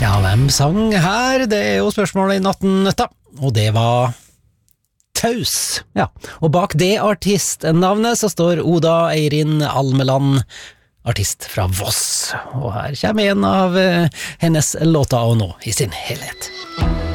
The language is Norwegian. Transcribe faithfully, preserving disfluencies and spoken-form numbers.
Ja, hvem sang her? Det er jo spørsmålet i natten, da. Og det var Taus. Ja, og bak det artistnavnet så står Oda Eirin Almeland, artist fra Voss. Og her kommer en av hennes låter og nå i sin helhet.